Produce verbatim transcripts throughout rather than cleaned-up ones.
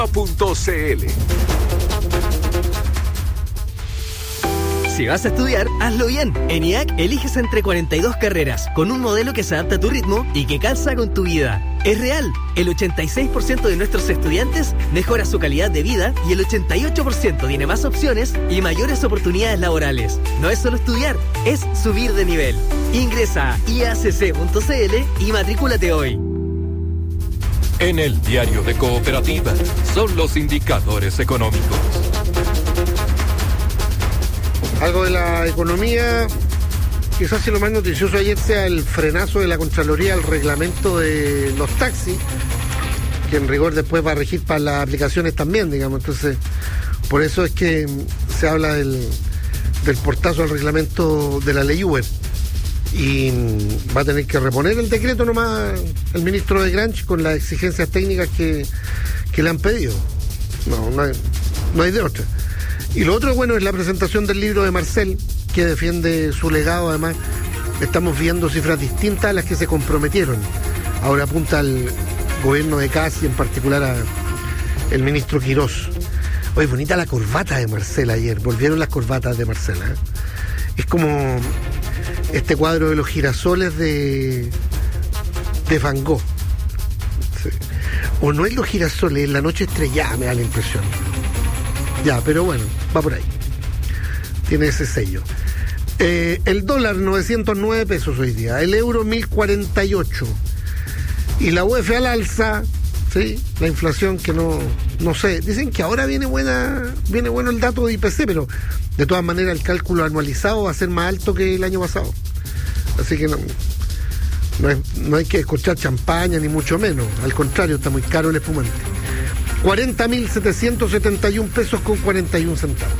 punto c l. Si vas a estudiar, hazlo bien. En I A C eliges entre cuarenta y dos carreras, con un modelo que se adapta a tu ritmo y que calza con tu vida. Es real, el ochenta y seis por ciento de nuestros estudiantes mejora su calidad de vida y el ochenta y ocho por ciento tiene más opciones y mayores oportunidades laborales. No es solo estudiar, es subir de nivel. Ingresa a i a c c punto c l y matrículate hoy. En el diario de Cooperativa son los indicadores económicos. Algo de la economía, quizás si lo más noticioso ayer sea el frenazo de la Contraloría al reglamento de los taxis, que en rigor después va a regir para las aplicaciones también, digamos. Entonces, por eso es que se habla del, del portazo al reglamento de la ley Uber. Y va a tener que reponer el decreto nomás el ministro de Granch con las exigencias técnicas que, que le han pedido. No, no hay, no hay de otra. Y lo otro bueno es la presentación del libro de Marcel, que defiende su legado. Además, estamos viendo cifras distintas a las que se comprometieron. Ahora apunta al gobierno de Casi, en particular a el ministro Quirós. Oye, bonita la corbata de Marcel ayer. Volvieron las corbatas de Marcel, ¿eh? Es como este cuadro de los girasoles de, de Van Gogh. Sí. O no es los girasoles, es la noche estrellada, me da la impresión. Ya, pero bueno, va por ahí. Tiene ese sello. Eh, el dólar, novecientos nueve pesos hoy día. El euro, mil cuarenta y ocho. Y la U E F al alza, ¿sí? La inflación que no, no sé. Dicen que ahora viene buena, viene bueno el dato de I P C, pero de todas maneras el cálculo anualizado va a ser más alto que el año pasado. Así que no, no, es, no hay que escuchar champaña, ni mucho menos. Al contrario, está muy caro el espumante. cuarenta mil setecientos setenta y un pesos con cuarenta y un centavos.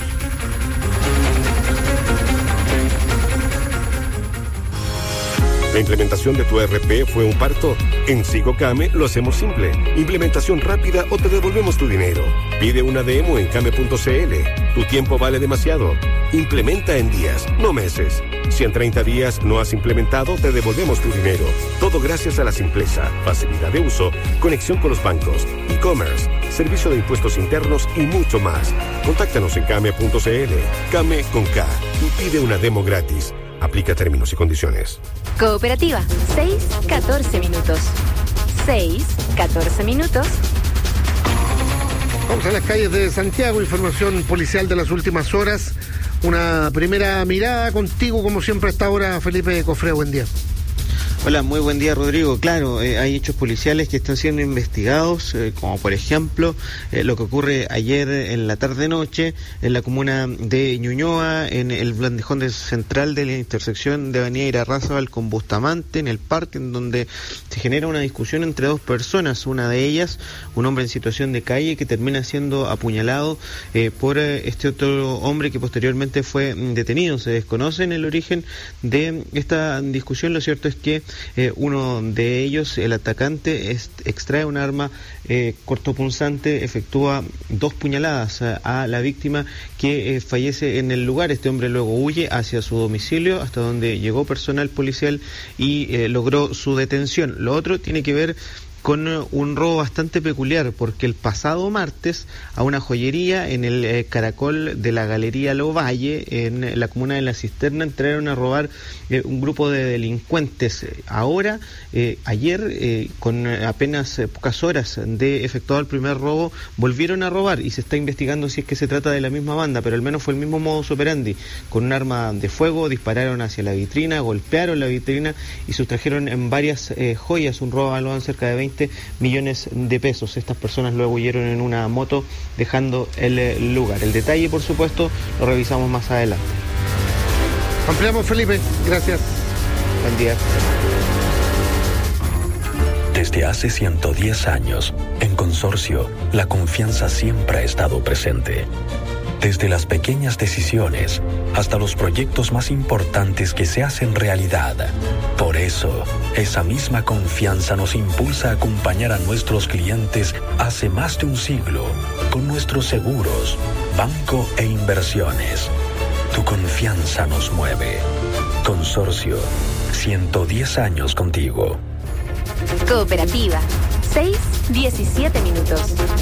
¿La implementación de tu E R P fue un parto? En Sigocame lo hacemos simple. Implementación rápida o te devolvemos tu dinero. Pide una demo en came punto c l. Tu tiempo vale demasiado. Implementa en días, no meses. Si en treinta días no has implementado, te devolvemos tu dinero. Todo gracias a la simpleza, facilidad de uso, conexión con los bancos, e-commerce, servicio de impuestos internos y mucho más. Contáctanos en came punto c l. Came con K y pide una demo gratis. Aplica términos y condiciones. Cooperativa, seis catorce minutos. seis catorce minutos. Vamos a las calles de Santiago, información policial de las últimas horas. Una primera mirada contigo, como siempre, a esta hora, Felipe Cofré, buen día. Hola, muy buen día, Rodrigo. Claro, eh, hay hechos policiales que están siendo investigados, eh, como por ejemplo eh, lo que ocurre ayer en la tarde-noche en la comuna de Ñuñoa, en el bandejón de central de la intersección de Avenida Irarrázaval con Bustamante, en el parque, en donde se genera una discusión entre dos personas. Una de ellas, un hombre en situación de calle, que termina siendo apuñalado eh, por eh, este otro hombre que posteriormente fue detenido. Se desconoce el origen de esta discusión. Lo cierto es que Eh, uno de ellos, el atacante, es, extrae un arma eh, cortopunzante, efectúa dos puñaladas a, a la víctima, que eh, fallece en el lugar. Este hombre luego huye hacia su domicilio, hasta donde llegó personal policial y eh, logró su detención. Lo otro tiene que ver con un robo bastante peculiar, porque el pasado martes a una joyería en el eh, Caracol de la Galería Lovalle, en la comuna de La Cisterna, entraron a robar eh, un grupo de delincuentes. Ahora, eh, ayer, eh, con apenas eh, pocas horas de efectuado el primer robo, volvieron a robar y se está investigando si es que se trata de la misma banda, pero al menos fue el mismo modus operandi. Con un arma de fuego dispararon hacia la vitrina, golpearon la vitrina y sustrajeron en varias eh, joyas, un robo valorado en cerca de veinte millones de pesos. Estas personas luego huyeron en una moto, dejando el lugar. El detalle, por supuesto, lo revisamos más adelante. Ampliamos, Felipe. Gracias. Buen día. Desde hace ciento diez años, en Consorcio, la confianza siempre ha estado presente. Desde las pequeñas decisiones hasta los proyectos más importantes que se hacen realidad. Por eso, esa misma confianza nos impulsa a acompañar a nuestros clientes hace más de un siglo con nuestros seguros, banco e inversiones. Tu confianza nos mueve. Consorcio, ciento diez años contigo. Cooperativa, seis diecisiete minutos.